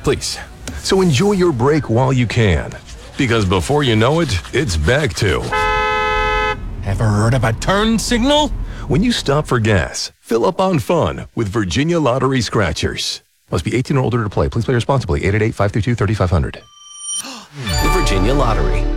Please. So enjoy your break while you can. Because before you know it, it's back to... Ever heard of a turn signal? When you stop for gas, fill up on fun with Virginia Lottery Scratchers. Must be 18 or older to play. Please play responsibly. 888-532-3500. The Virginia Lottery.